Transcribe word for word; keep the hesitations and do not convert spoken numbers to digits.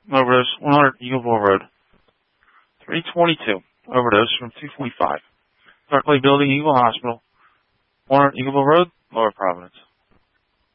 overdose, one hundred Eagleville Road. three twenty-two, overdose from two forty-five. Berkeley Building, Eagle Hospital, one hundred Eagleville Road, Lower Providence.